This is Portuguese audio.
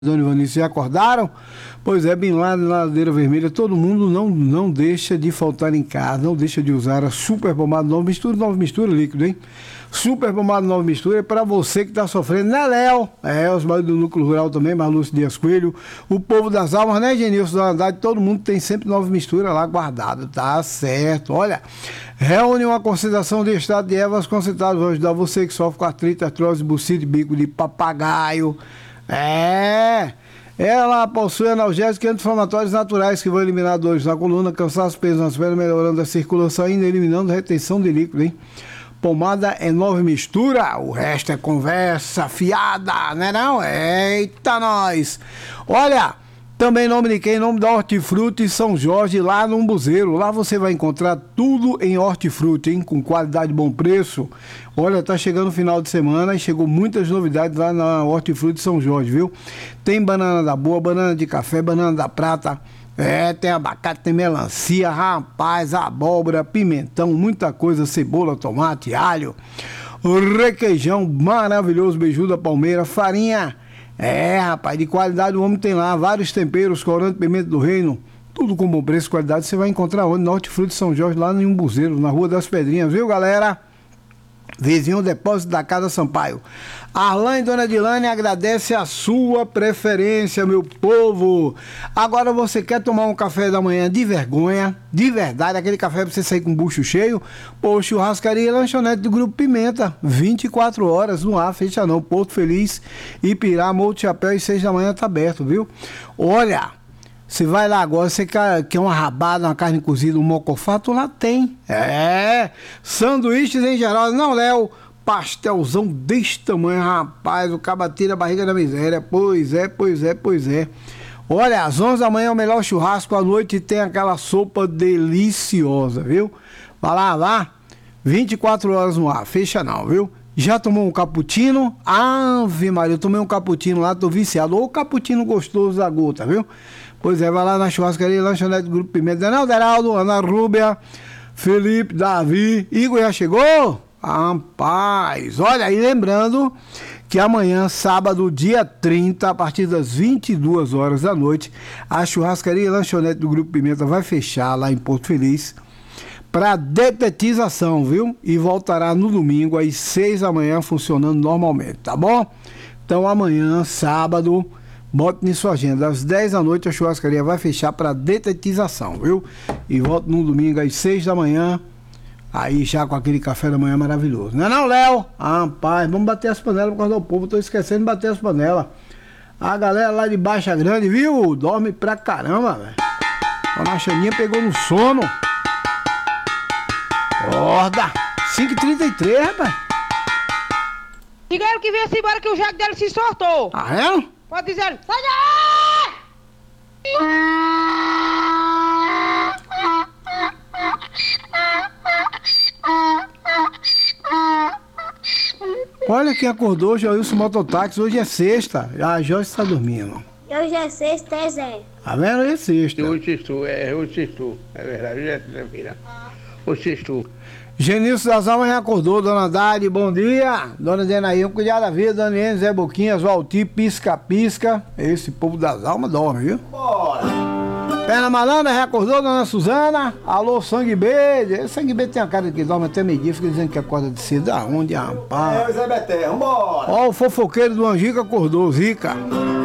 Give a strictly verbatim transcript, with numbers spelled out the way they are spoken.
Dona Ivanice, já acordaram? Pois é, Bin Laden, Ladeira Vermelha, todo mundo não, não deixa de faltar em casa, não deixa de usar a Super Pomada Nova Mistura, Nova Mistura líquido, hein? Super Pomada Nova Mistura é para você que está sofrendo, né, Léo? É, os maridos do Núcleo Rural também, Marlúcio Dias Coelho, o povo das almas, né, Genilson da Andrade, todo mundo tem sempre Nova Mistura lá guardado, tá certo? Olha, reúne uma concentração de extrato de ervas concentradas, vai ajudar você que sofre com artrite, artrose, bucite, bico de papagaio. É, ela possui analgésicos e anti-inflamatórios naturais que vão eliminar dores na coluna, cansaço, peso nas pernas, melhorando a circulação e ainda eliminando a retenção de líquido, hein? Pomada é Nova Mistura, o resto é conversa fiada, né não? Eita nós! Olha, também em nome de quem? Em nome da Hortifruti São Jorge, lá no Umbuzeiro. Lá você vai encontrar tudo em hortifruti, hein? Com qualidade e bom preço. Olha, tá chegando o final de semana e chegou muitas novidades lá na Hortifruti São Jorge, viu? Tem banana da boa, banana de café, banana da prata. É, tem abacate, tem melancia, rapaz, abóbora, pimentão, muita coisa, cebola, tomate, alho. Requeijão maravilhoso, beiju da palmeira, farinha. É, rapaz, de qualidade o homem tem lá, vários temperos, corante, pimenta do reino, tudo com bom preço e qualidade. Você vai encontrar onde? Na Hortifruti São Jorge, lá no Umbuzeiro, na Rua das Pedrinhas, viu, galera? Vizinho ao depósito da Casa Sampaio. Arlan e Dona Dilane agradece a sua preferência, meu povo. Agora você quer tomar um café da manhã de vergonha, de verdade, aquele café pra você sair com o bucho cheio? Pô, Churrascaria e Lanchonete do Grupo Pimenta, vinte e quatro horas no ar, fecha não, Porto Feliz, Ipirá, Morro de Chapéu e seis da manhã tá aberto, viu? Olha, você vai lá agora, você quer, quer uma rabada, uma carne cozida, um mocofato, lá tem. É, sanduíches em geral, não, Léo, pastelzão desse tamanho, rapaz, o caba tira a barriga da miséria, pois é, pois é, pois é. Olha, às onze da manhã é o melhor churrasco, à noite tem aquela sopa deliciosa, viu? Vai lá, vá, vinte e quatro horas no ar, fecha não, viu? Já tomou um cappuccino? Ave Maria, eu tomei um cappuccino lá, tô viciado, ou cappuccino gostoso da gota, viu? Pois é, vai lá na Churrascaria Lanchonete do Grupo Pimenta. Daniel Deraldo, Ana Rúbia, Felipe, Davi, Igor já chegou? Rapaz, olha aí, lembrando que amanhã, sábado, dia trinta, a partir das vinte e duas horas da noite, a Churrascaria Lanchonete do Grupo Pimenta vai fechar lá em Porto Feliz para detetização, viu? E voltará no domingo às seis da manhã funcionando normalmente, tá bom? Então amanhã, sábado, bote em sua agenda, às dez da noite a churrascaria vai fechar para detetização, viu? E volta no domingo às seis da manhã, aí já com aquele café da manhã maravilhoso. Não é não, Léo? Ah, rapaz, vamos bater as panelas por causa do povo, tô esquecendo de bater as panelas. A galera lá de Baixa Grande, viu? Dorme pra caramba, velho. A Machaninha pegou no sono. Acorda! cinco e trinta e três, rapaz. Diga ele que venha-se embora que o jaco dele se soltou. Ah, é? Pode dizer, sai daí! Olha quem acordou, Joilson Mototáxi, hoje é sexta. A Jorge está dormindo. Hoje é sexta, é Zé. Tá vendo? Hoje é sexta. Hoje sextou, é, hoje sextou. É verdade, hoje é sexta-feira. Hoje sextou. Genilson das Almas já acordou, Dona Dade, bom dia. Dona Denaí, cuidar da vida, Dona Iene, Zé Boquinhas, Valtir, pisca-pisca. Esse povo das almas dorme, viu? Bora! Perna Malandra já acordou, Dona Suzana. Alô, Sangue Bede. Esse Sangue Bede tem a cara de que dorme até meio-dia, fica dizendo que acorda de cedo. Aonde, rapaz? É, Zé Beté, vambora! Ó, o fofoqueiro do Angico acordou, Zica.